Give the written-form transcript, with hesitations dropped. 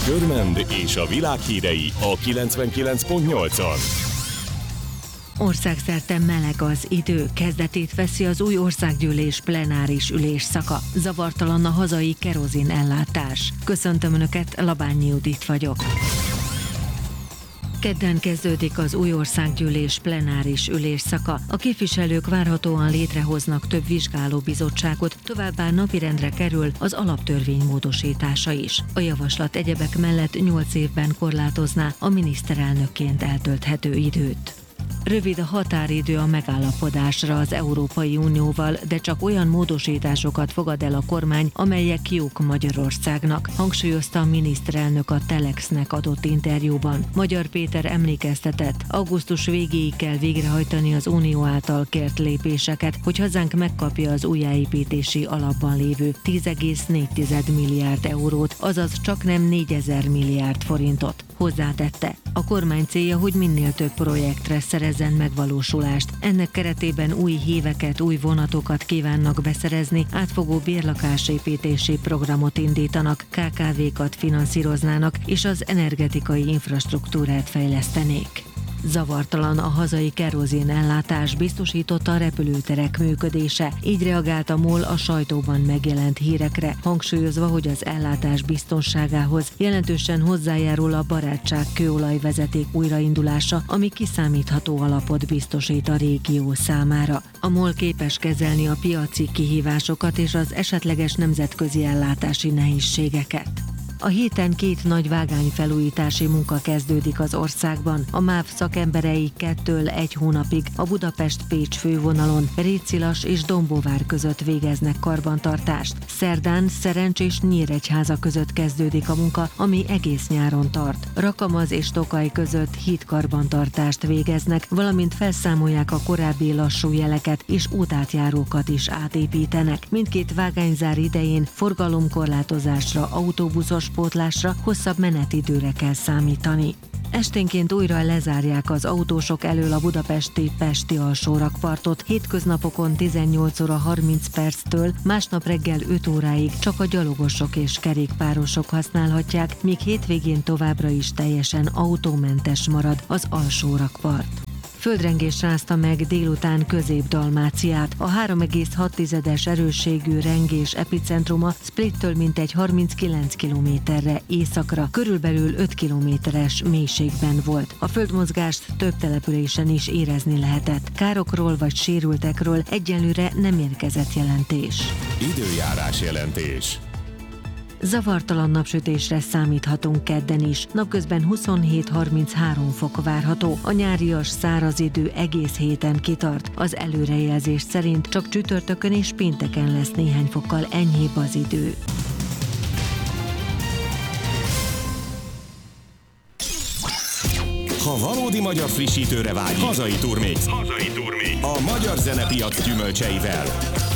Körmend és a világ hírei a 99.8-on. Országszerte meleg az idő, kezdetét veszi az új országgyűlés plenáris ülésszaka. Zavartalan a hazai kerozin ellátás. Köszöntöm Önöket, Labányi Judit vagyok. Kedden kezdődik az új országgyűlés plenáris ülésszaka. A képviselők várhatóan létrehoznak több vizsgálóbizottságot, továbbá napirendre kerül az alaptörvény módosítása is. A javaslat egyebek mellett 8 évben korlátozná a miniszterelnökként eltölthető időt. Rövid a határidő a megállapodásra az Európai Unióval, de csak olyan módosításokat fogad el a kormány, amelyek jók Magyarországnak, hangsúlyozta a miniszterelnök a Telexnek adott interjúban. Magyar Péter emlékeztetett, augusztus végéig kell végrehajtani az Unió által kért lépéseket, hogy hazánk megkapja az újjáépítési alapban lévő 10,4 milliárd eurót, azaz csaknem 4000 milliárd forintot. Hozzátette, a kormány célja, hogy minél több projektre szerezzen megvalósulást. Ennek keretében új híveket, új vonatokat kívánnak beszerezni, átfogó bérlakásépítési programot indítanak, KKV-kat finanszíroznának és az energetikai infrastruktúrát fejlesztenék. Zavartalan a hazai kerozin ellátás, biztosította a repülőterek működése. Így reagált a MOL a sajtóban megjelent hírekre, hangsúlyozva, hogy az ellátás biztonságához jelentősen hozzájárul a Barátság kőolajvezeték újraindulása, ami kiszámítható alapot biztosít a régió számára. A MOL képes kezelni a piaci kihívásokat és az esetleges nemzetközi ellátási nehézségeket. A héten 2 nagy vágányfelújítási munka kezdődik az országban. A MÁV szakemberei 2-1 hónapig a Budapest-Pécs fővonalon Récilas és Dombóvár között végeznek karbantartást. Szerdán Szerencs és Nyíregyháza között kezdődik a munka, ami egész nyáron tart. Rakamaz és Tokaj között hídkarbantartást végeznek, valamint felszámolják a korábbi lassú jeleket és útátjárókat is átépítenek. Mindkét vágányzár idején forgalomkorlátozásra, autóbuszos pótlásra, hosszabb menetidőre kell számítani. Esténként újra lezárják az autósok elől a budapesti Pesti alsórakpartot. Hétköznapokon 18 óra 30 perctől, másnap reggel 5 óráig csak a gyalogosok és kerékpárosok használhatják, míg hétvégén továbbra is teljesen autómentes marad az alsórakpart. Földrengés rázta meg délután Közép-Dalmáciát. A 3,6-es erősségű rengés epicentruma Splittől mintegy 39 kilométerre északra, körülbelül 5 kilométeres mélységben volt. A földmozgást több településen is érezni lehetett. Károkról vagy sérültekről egyelőre nem érkezett jelentés. Időjárás jelentés. Zavartalan napsütésre számíthatunk kedden is. Napközben 27-33 fok várható. A nyárias száraz idő egész héten kitart. Az előrejelzés szerint csak csütörtökön és pénteken lesz néhány fokkal enyhébb az idő. Ha valódi magyar frissítőre vágy, hazai turmix. A magyar zenepiac gyümölcseivel.